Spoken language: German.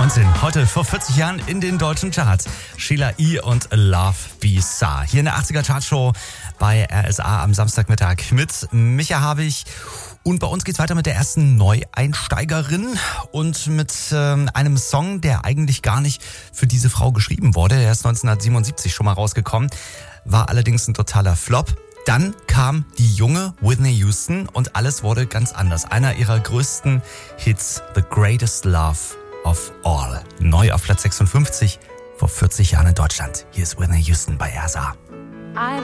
Wahnsinn. Heute vor 40 Jahren in den deutschen Charts. Sheila E. und Love Bizarre. Hier in der 80er Chartshow bei RSA am Samstagmittag mit Micha Havig. Und bei uns geht's weiter mit der ersten Neueinsteigerin und mit einem Song, der eigentlich gar nicht für diese Frau geschrieben wurde. Der ist 1977 schon mal rausgekommen, war allerdings ein totaler Flop. Dann kam die junge Whitney Houston und alles wurde ganz anders. Einer ihrer größten Hits, The Greatest Love of All. Neu auf Platz 56 vor 40 Jahren in Deutschland. Hier ist Whitney Houston bei RSA.